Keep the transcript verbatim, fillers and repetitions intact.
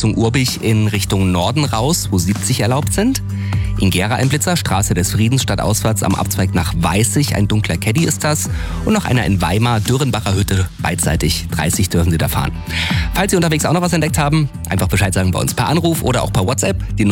Kreuzung Urbich in Richtung Norden raus, wo siebzig erlaubt sind. In Gera ein Blitzer, Straße des Friedens stadtauswärts am Abzweig nach Weißig, ein dunkler Caddy ist das. Und noch einer in Weimar, Dürrenbacher Hütte, beidseitig, dreißig dürfen Sie da fahren. Falls Sie unterwegs auch noch was entdeckt haben, einfach Bescheid sagen bei uns per Anruf oder auch per WhatsApp. Die